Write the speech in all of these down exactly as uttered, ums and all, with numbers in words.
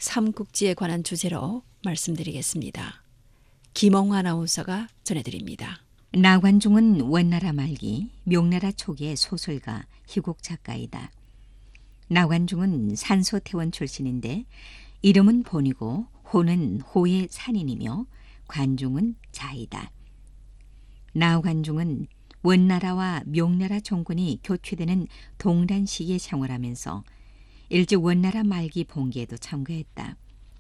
삼국지에 관한 주제로 말씀드리겠습니다. 김홍 아나운서가 전해드립니다. 나관중은 원나라 말기, 명나라 초기의 소설가, 희곡 작가이다. 나관중은 산소태원 출신인데 이름은 본이고 호는 호의 산인이며 관중은 자이다. 나관중은 원나라와 명나라 종군이 교체되는 동란 시기에 생활하면서 일제 원나라 말기 봉기에도 참가했다.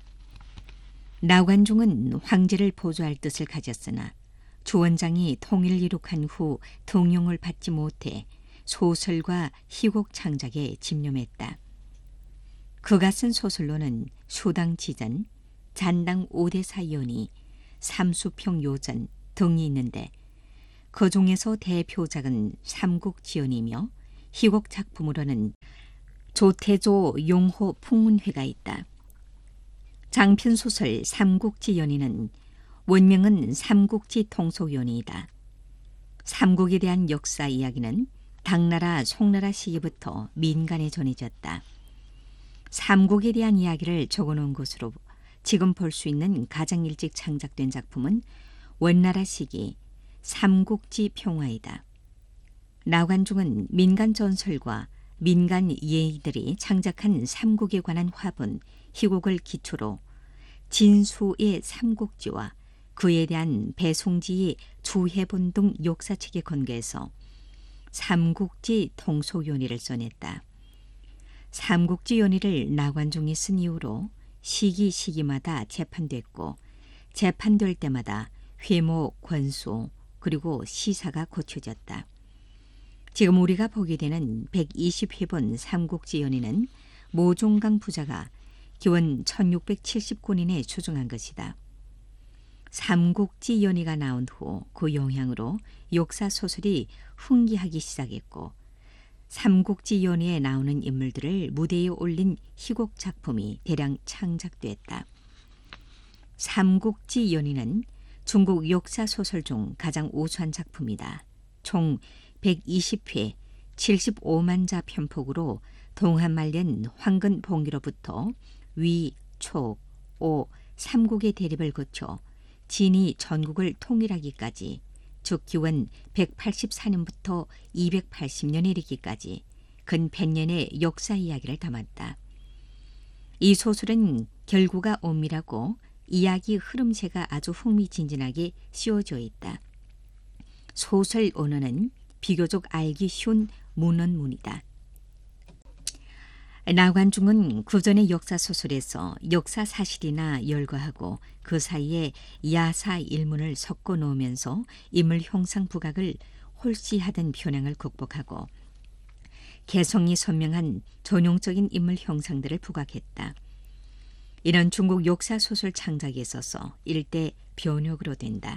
나관중은 황제를 보조할 뜻을 가졌으나 주원장이 통일을 이룩한 후 등용을 받지 못해 소설과 희곡 창작에 집념했다. 그가 쓴 소설로는 수당지전, 잔당 오대사연이, 삼수평요전 등이 있는데 그 중에서 대표작은 삼국지연이며 희곡 작품으로는 조태조 용호 풍문회가 있다. 장편소설 삼국지연이는 원명은 삼국지 통속연이이다. 삼국에 대한 역사 이야기는 당나라 송나라 시기부터 민간에 전해졌다. 삼국에 대한 이야기를 적어놓은 것으로 지금 볼 수 있는 가장 일찍 창작된 작품은 원나라 시기 삼국지 평화이다. 나관중은 민간 전설과 민간 예의들이 창작한 삼국에 관한 화분, 희곡을 기초로 진수의 삼국지와 그에 대한 배송지의 주해본 등 역사책에 건개해서 삼국지 통속연의를 써냈다. 삼국지 연의를 나관중이 쓴 이후로 시기 시기마다 재판됐고 재판될 때마다 회모, 권수 그리고 시사가 고쳐졌다. 지금 우리가 보게 되는 백이십 회본 삼국지 연의는 모종강 부자가 기원 천육백칠십 군인에 추정한 것이다. 삼국지 연의가 나온 후 그 영향으로 역사소설이 흥기하기 시작했고 삼국지 연의에 나오는 인물들을 무대에 올린 희곡 작품이 대량 창작됐다. 삼국지 연의는 중국 역사소설 중 가장 우수한 작품이다. 총 백이십 회 칠십오만 자 편폭으로 동한말년 황근봉기로부터 위, 촉, 오, 삼국의 대립을 거쳐 진이 전국을 통일하기까지 즉 기원 백팔십사 년부터 이백팔십 년에 이르기까지 근 백 년의 역사 이야기를 담았다. 이 소설은 결구가 엄밀하고 이야기 흐름새가 아주 흥미진진하게 씌워져 있다. 소설 언어는 비교적 알기 쉬운 문언문이다. 나관중은 그전의 역사소설에서 역사사실이나 열거하고 그 사이에 야사 일문을 섞어 놓으면서 인물 형상 부각을 홀시하던 편향을 극복하고 개성이 선명한 전용적인 인물 형상들을 부각했다. 이런 중국 역사소설 창작에 있어서 일대 변혁으로 된다.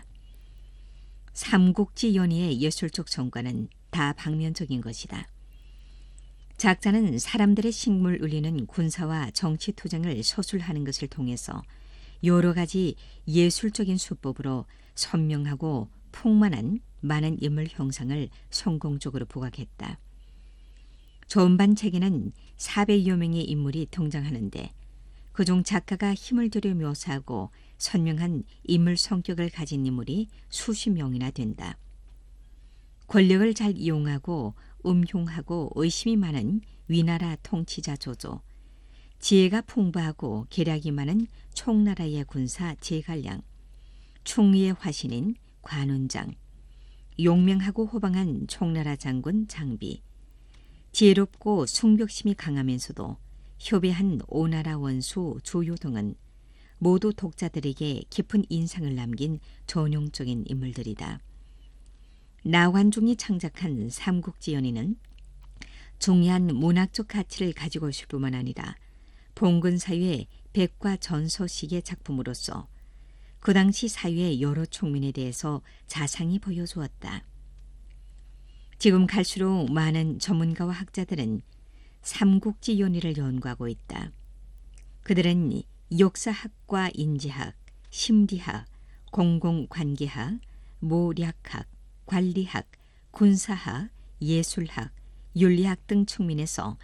삼국지 연의의 예술적 성과는 다 방면적인 것이다. 작자는 사람들의 식물 울리는 군사와 정치 투쟁을 서술하는 것을 통해서 여러 가지 예술적인 수법으로 선명하고 풍만한 많은 인물 형상을 성공적으로 부각했다. 전반 책에는 사백여 명의 인물이 등장하는데 그중 작가가 힘을 들여 묘사하고 선명한 인물 성격을 가진 인물이 수십 명이나 된다. 권력을 잘 이용하고 음흉하고 의심이 많은 위나라 통치자 조조, 지혜가 풍부하고 계략이 많은 총나라의 군사 제갈량, 충의의 화신인 관운장, 용맹하고 호방한 총나라 장군 장비, 지혜롭고 숭벽심이 강하면서도 효배한 오나라 원수 조요 등은 모두 독자들에게 깊은 인상을 남긴 전용적인 인물들이다. 나관중이 창작한 삼국지 연의는 중요한 문학적 가치를 가지고 있을 뿐만 아니라 봉건 사회의 백과전서식의 작품으로서 그 당시 사회의 여러 측면에 대해서 자상히 보여주었다. 지금 갈수록 많은 전문가와 학자들은 삼국지 연의를 연구하고 있다. 그들은 역사학과 인지학, 심리학, 공공관계학, 모략학, 관리학, 군사학, 예술학, 윤리학 등 측면에서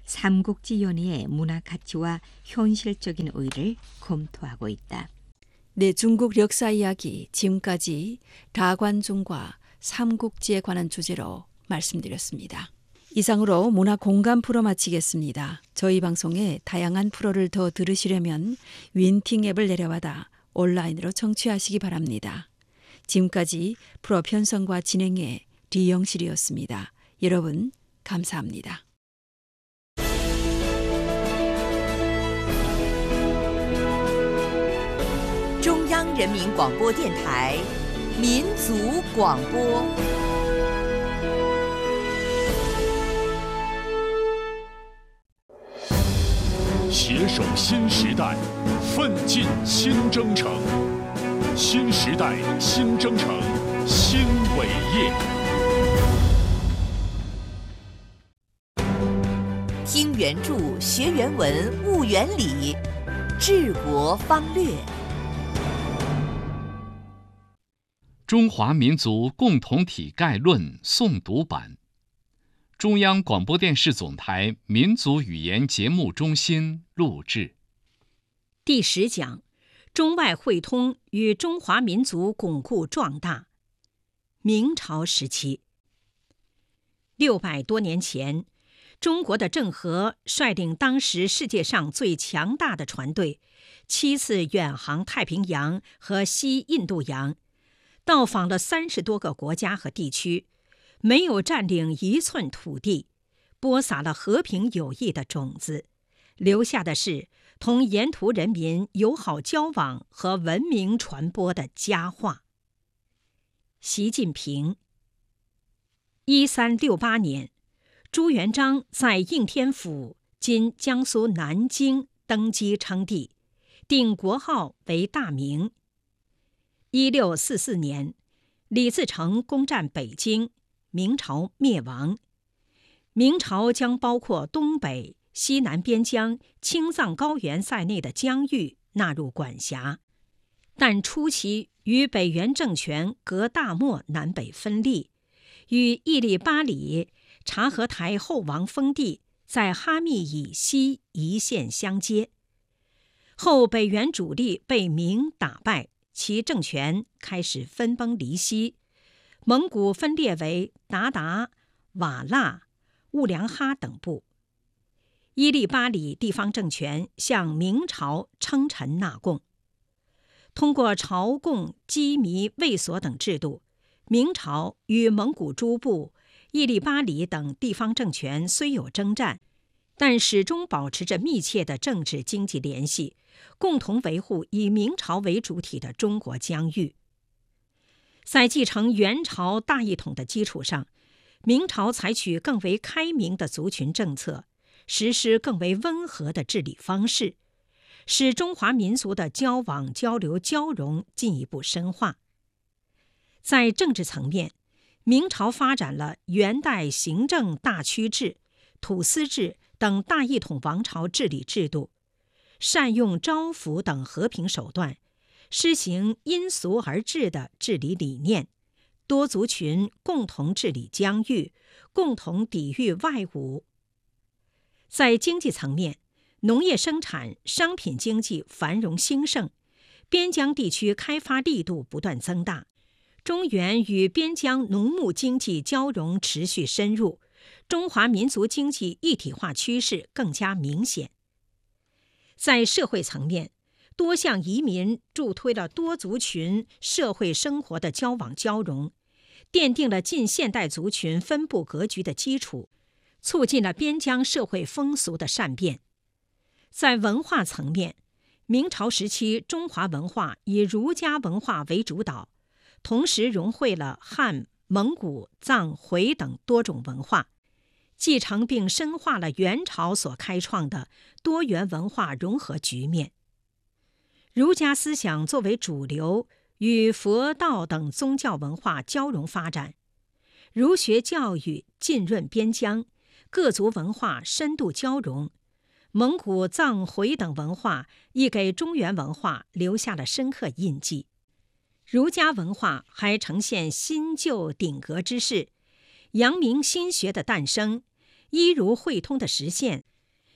삼국지 연의의 문화 가치와 현실적인 의의를 검토하고 있다. 네, 중국 역사 이야기 지금까지 다관중과 삼국지에 관한 주제로 말씀드렸습니다. 이상으로 문화 공감 프로 마치겠습니다. 저희 방송에 다양한 프로를 더 들으시려면 윈팅 앱을 내려받아 온라인으로 청취하시기 바랍니다. 지금까지 프로 편성과 진행의 리영실이었습니다. 여러분 감사합니다. 中央人民广播电台民族广播。 携手新时代，奋进新征程。新时代新征程新伟业。 听原著，学原文，悟原理，治国方略。 中华民族共同体概论诵读版，中央广播电视总台民族语言节目中心录制。 第十讲：中外汇通与中华民族巩固壮大。明朝时期，六百多年前，中国的郑和率领当时世界上最强大的船队，七次远航太平洋和西印度洋。到访了三十多个国家和地区，没有占领一寸土地，播撒了和平友谊的种子，留下的是同沿途人民友好交往和文明传播的佳话。习近平。一三六八年，朱元璋在应天府（今江苏南京）登基称帝，定国号为大明。一六四四年，李自成攻占北京，明朝灭亡。明朝将包括东北、西南边疆、青藏高原在内的疆域纳入管辖，但初期与北元政权隔大漠南北分立，与义利巴里、察合台后王封地在哈密以西一线相接。后北元主力被明打败，其政权开始分崩离析，蒙古分裂为鞑靼、瓦剌、兀良哈等部。伊利巴里地方政权向明朝称臣纳贡。通过朝贡、羁縻、卫所等制度，明朝与蒙古诸部、伊利巴里等地方政权虽有征战，但始终保持着密切的政治经济联系，共同维护以明朝为主体的中国疆域。在继承元朝大一统的基础上，明朝采取更为开明的族群政策，实施更为温和的治理方式，使中华民族的交往、交流、交融进一步深化。在政治层面，明朝发展了元代行政大区制、土司制等大一统王朝治理制度，善用招抚等和平手段，施行因俗而治的治理理念，多族群共同治理疆域，共同抵御外侮。在经济层面，农业生产、商品经济繁荣兴盛，边疆地区开发力度不断增大，中原与边疆农牧经济交融持续深入，中华民族经济一体化趋势更加明显。在社会层面，多项移民助推了多族群社会生活的交往交融，奠定了近现代族群分布格局的基础，促进了边疆社会风俗的善变。在文化层面，明朝时期中华文化以儒家文化为主导，同时融汇了汉、蒙古、藏、回等多种文化，继承并深化了元朝所开创的多元文化融合局面。儒家思想作为主流，与佛道等宗教文化交融发展，儒学教育浸润边疆，各族文化深度交融，蒙古、藏、回等文化亦给中原文化留下了深刻印记。儒家文化还呈现新旧鼎革之势，阳明心学的诞生，医儒汇通的实现，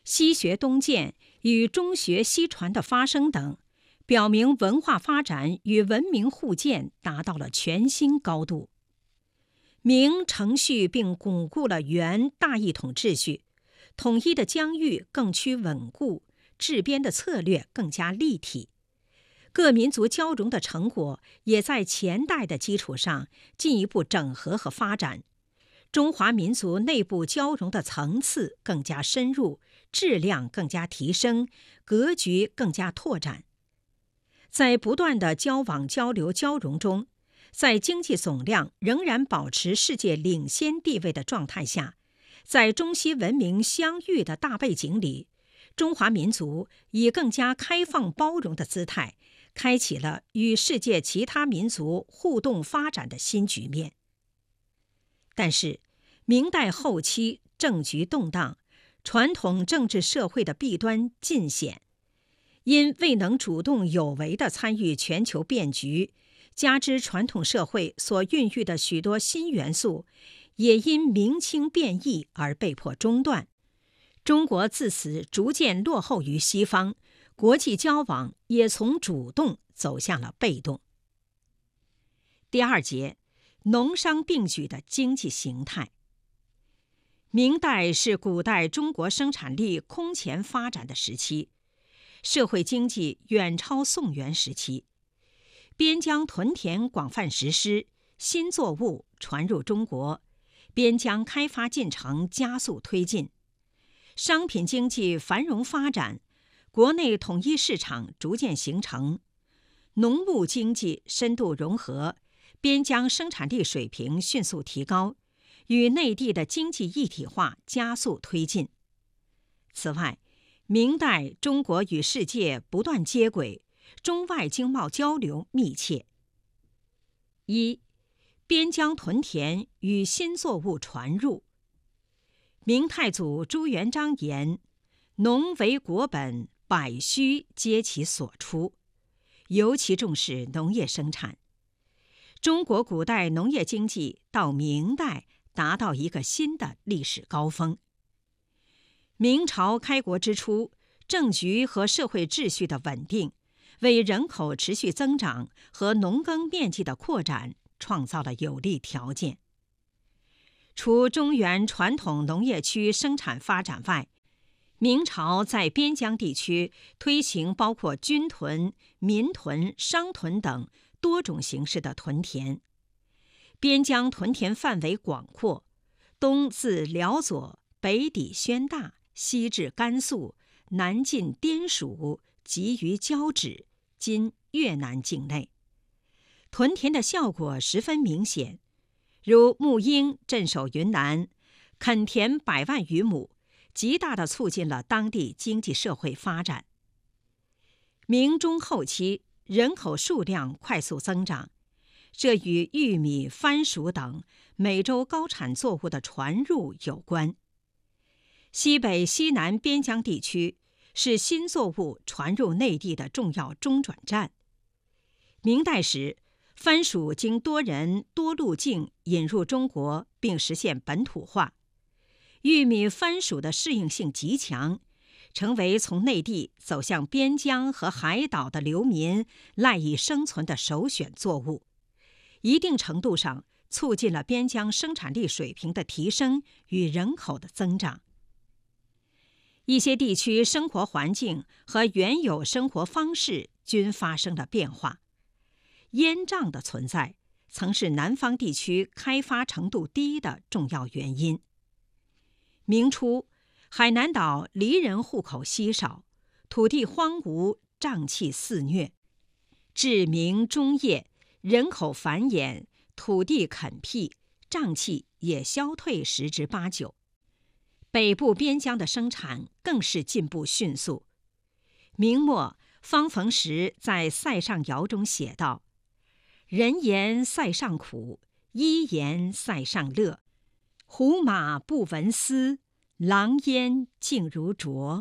西学东渐与中学西传的发生等，表明文化发展与文明互鉴达到了全新高度。明承续并巩固了元大一统秩序，统一的疆域更趋稳固，治边的策略更加立体。各民族交融的成果也在前代的基础上进一步整合和发展，中华民族内部交融的层次更加深入，质量更加提升，格局更加拓展。在不断的交往交流交融中，在经济总量仍然保持世界领先地位的状态下，在中西文明相遇的大背景里，中华民族以更加开放包容的姿态，开启了与世界其他民族互动发展的新局面。但是，明代后期政局动荡，传统政治社会的弊端尽显，因未能主动有为地参与全球变局，加之传统社会所孕育的许多新元素，也因明清变异而被迫中断。中国自此逐渐落后于西方，国际交往也从主动走向了被动。第二节，农商并举的经济形态。明代是古代中国生产力空前发展的时期，社会经济远超宋元时期。边疆屯田广泛实施，新作物传入中国，边疆开发进程加速推进，商品经济繁荣发展，国内统一市场逐渐形成，农牧经济深度融合，边疆生产力水平迅速提高，与内地的经济一体化加速推进。此外，明代中国与世界不断接轨，中外经贸交流密切。一、边疆屯田与新作物传入。明太祖朱元璋言：“农为国本，百虚皆其所出。”尤其重视农业生产。中国古代农业经济到明代达到一个新的历史高峰。明朝开国之初，政局和社会秩序的稳定，为人口持续增长和农耕面积的扩展创造了有利条件。除中原传统农业区生产发展外，明朝在边疆地区推行包括军屯、民屯、商屯等多种形式的屯田。边疆屯田范围广阔，东自辽左，北抵宣大，西至甘肃，南进滇蜀，及于交趾，今越南境内。屯田的效果十分明显，如沐英镇守云南，垦田百万余亩，极大地促进了当地经济社会发展。明中后期，人口数量快速增长，这与玉米、番薯等美洲高产作物的传入有关。西北、西南边疆地区是新作物传入内地的重要中转站。明代时，番薯经多人多路径引入中国，并实现本土化。玉米、番薯的适应性极强，成为从内地走向边疆和海岛的流民赖以生存的首选作物，一定程度上促进了边疆生产力水平的提升与人口的增长。一些地区生活环境和原有生活方式均发生了变化。烟瘴的存在曾是南方地区开发程度低的重要原因。明初，海南岛黎人户口稀少，土地荒芜，瘴气肆虐。至明中叶，人口繁衍，土地垦辟，瘴气也消退十之八九。北部边疆的生产更是进步迅速。明末，方逢时在《塞上谣》中写道：“人言塞上苦，医言塞上乐。胡马不闻丝，狼烟静如啄。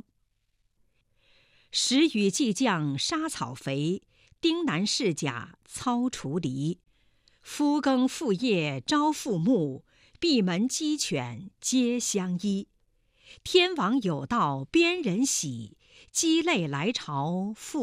时雨既降沙草肥，丁南市甲操锄犁。夫耕妇业朝复牧，闭门鸡犬皆相依。 天王有道编人喜，鸡肋来朝复